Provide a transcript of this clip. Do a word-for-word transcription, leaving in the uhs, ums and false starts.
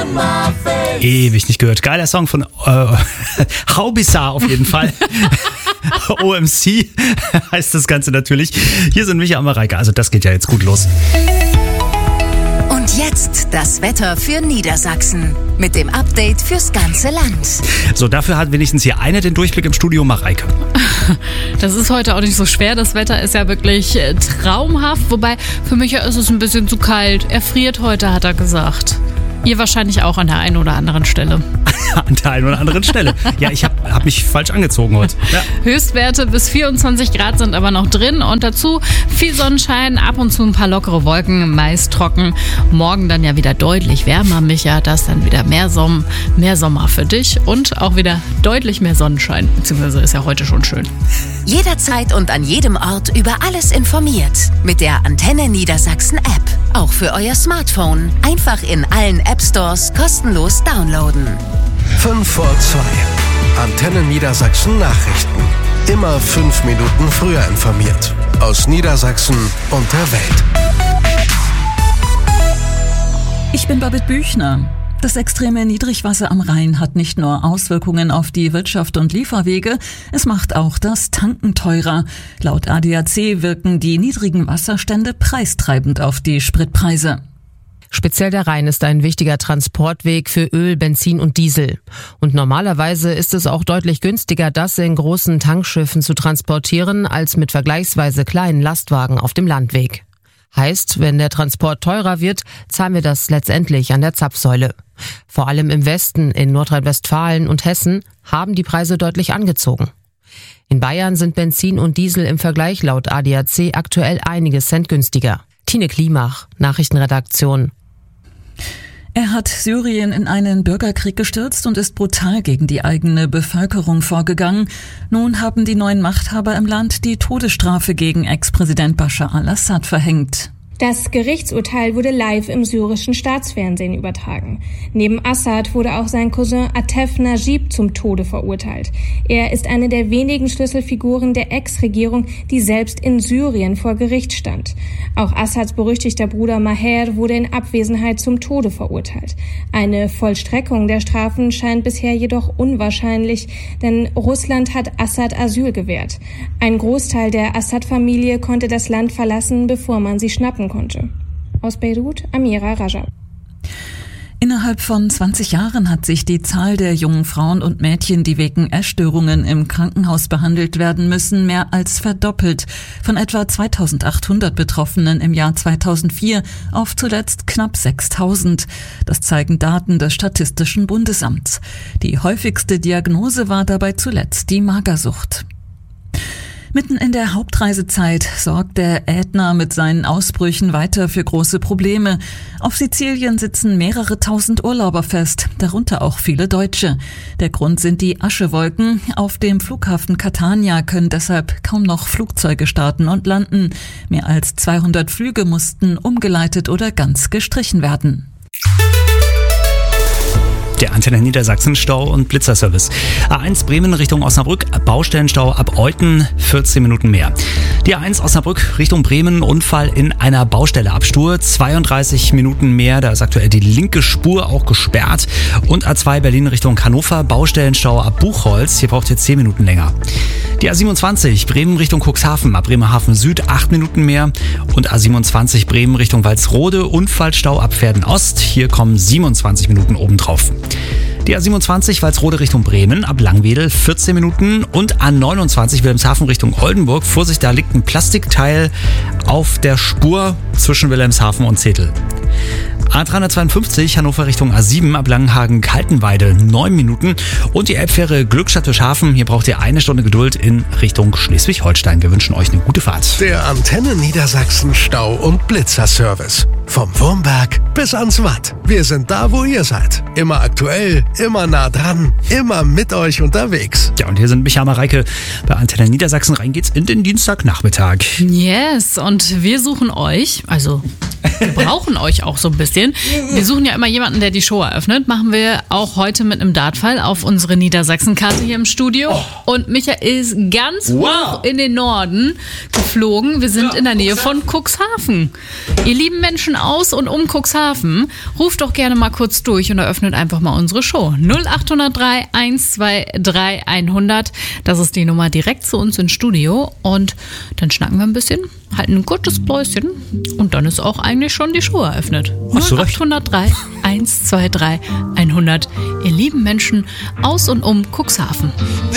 Ewig nicht gehört. Geiler Song von äh, How Bizarre auf jeden Fall. O M C heißt das Ganze natürlich. Hier sind Micha und Mareike, also das geht ja jetzt gut los. Und jetzt das Wetter für Niedersachsen mit dem Update fürs ganze Land. So, dafür hat wenigstens hier einer den Durchblick im Studio, Mareike. Das ist heute auch nicht so schwer. Das Wetter ist ja wirklich traumhaft. Wobei, für Micha ist es ein bisschen zu kalt. Er friert heute, hat er gesagt. Ihr wahrscheinlich auch an der einen oder anderen Stelle. An der einen oder anderen Stelle. Ja, ich habe hab mich falsch angezogen heute. Ja. Höchstwerte bis vierundzwanzig Grad sind aber noch drin und dazu viel Sonnenschein, ab und zu ein paar lockere Wolken, meist trocken. Morgen dann ja wieder deutlich wärmer, Micha. Da ist dann wieder mehr, Som- mehr Sommer für dich und auch wieder deutlich mehr Sonnenschein. Beziehungsweise ist ja heute schon schön. Jederzeit und an jedem Ort über alles informiert. Mit der Antenne Niedersachsen App. Auch für euer Smartphone. Einfach in allen App Stores kostenlos downloaden. fünf vor zwei. Antenne Niedersachsen Nachrichten. Immer fünf Minuten früher informiert. Aus Niedersachsen und der Welt. Ich bin Babette Büchner. Das extreme Niedrigwasser am Rhein hat nicht nur Auswirkungen auf die Wirtschaft und Lieferwege, es macht auch das Tanken teurer. Laut A D A C wirken die niedrigen Wasserstände preistreibend auf die Spritpreise. Speziell der Rhein ist ein wichtiger Transportweg für Öl, Benzin und Diesel. Und normalerweise ist es auch deutlich günstiger, das in großen Tankschiffen zu transportieren, als mit vergleichsweise kleinen Lastwagen auf dem Landweg. Heißt, wenn der Transport teurer wird, zahlen wir das letztendlich an der Zapfsäule. Vor allem im Westen, in Nordrhein-Westfalen und Hessen, haben die Preise deutlich angezogen. In Bayern sind Benzin und Diesel im Vergleich laut A D A C aktuell einige Cent günstiger. Tine Klimach, Nachrichtenredaktion. Er hat Syrien in einen Bürgerkrieg gestürzt und ist brutal gegen die eigene Bevölkerung vorgegangen. Nun haben die neuen Machthaber im Land die Todesstrafe gegen Ex-Präsident Bashar al-Assad verhängt. Das Gerichtsurteil wurde live im syrischen Staatsfernsehen übertragen. Neben Assad wurde auch sein Cousin Atef Najib zum Tode verurteilt. Er ist eine der wenigen Schlüsselfiguren der Ex-Regierung, die selbst in Syrien vor Gericht stand. Auch Assads berüchtigter Bruder Maher wurde in Abwesenheit zum Tode verurteilt. Eine Vollstreckung der Strafen scheint bisher jedoch unwahrscheinlich, denn Russland hat Assad Asyl gewährt. Ein Großteil der Assad-Familie konnte das Land verlassen, bevor man sie schnappen konnte. Aus Beirut, Amira Rajab. Innerhalb von zwanzig Jahren hat sich die Zahl der jungen Frauen und Mädchen, die wegen Essstörungen im Krankenhaus behandelt werden müssen, mehr als verdoppelt. Von etwa zweitausendachthundert Betroffenen im Jahr zweitausendvier auf zuletzt knapp sechstausend. Das zeigen Daten des Statistischen Bundesamts. Die häufigste Diagnose war dabei zuletzt die Magersucht. Mitten in der Hauptreisezeit sorgt der Ätna mit seinen Ausbrüchen weiter für große Probleme. Auf Sizilien sitzen mehrere tausend Urlauber fest, darunter auch viele Deutsche. Der Grund sind die Aschewolken. Auf dem Flughafen Catania können deshalb kaum noch Flugzeuge starten und landen. Mehr als zweihundert Flüge mussten umgeleitet oder ganz gestrichen werden. Der Antenne Niedersachsen Stau- und Blitzerservice. A eins Bremen Richtung Osnabrück, Baustellenstau ab Euthen, vierzehn Minuten mehr. Die A eins Osnabrück Richtung Bremen, Unfall in einer Baustelle, Absturz, zweiunddreißig Minuten mehr. Da ist aktuell die linke Spur auch gesperrt. Und A zwei Berlin Richtung Hannover, Baustellenstau ab Buchholz. Hier braucht ihr zehn Minuten länger. Die A siebenundzwanzig Bremen Richtung Cuxhaven, ab Bremerhaven Süd, acht Minuten mehr. Und A siebenundzwanzig Bremen Richtung Walsrode, Unfallstau ab Verden Ost. Hier kommen siebenundzwanzig Minuten obendrauf. Die A siebenundzwanzig Walsrode Richtung Bremen, ab Langwedel vierzehn Minuten und A neunundzwanzig Wilhelmshaven Richtung Oldenburg. Vorsicht, da liegt ein Plastikteil auf der Spur zwischen Wilhelmshaven und Zetel. A dreihundertzweiundfünfzig Hannover Richtung A sieben, ab Langenhagen-Kaltenweide neun Minuten. Und die Elbfähre Glückstadt-Hafen, hier braucht ihr eine Stunde Geduld in Richtung Schleswig-Holstein. Wir wünschen euch eine gute Fahrt. Der Antenne Niedersachsen Stau- und Blitzerservice. Vom Wurmberg bis ans Watt. Wir sind da, wo ihr seid. Immer aktuell, immer nah dran, immer mit euch unterwegs. Ja, und hier sind Micha und Mareike bei Antenne Niedersachsen. Rein geht's in den Dienstagnachmittag. Yes, und wir suchen euch, also wir brauchen euch auch so ein bisschen. Wir suchen ja immer jemanden, der die Show eröffnet. Machen wir auch heute mit einem Dartpfeil auf unsere Niedersachsen-Karte hier im Studio. Oh. Und Michael ist ganz wow. hoch in den Norden geflogen. Wir sind ja, in der Nähe von Cuxhaven. Ihr lieben Menschen aus und um Cuxhaven, ruft doch gerne mal kurz durch und eröffnet einfach mal unsere Show. null acht null drei eins zwei drei hundert. Das ist die Nummer direkt zu uns ins Studio. Und dann schnacken wir ein bisschen, halten ein kurzes Pläuschen und dann ist auch eigentlich schon die Show eröffnet. null acht null drei eins zwei drei hundert. Ihr lieben Menschen aus und um Cuxhaven.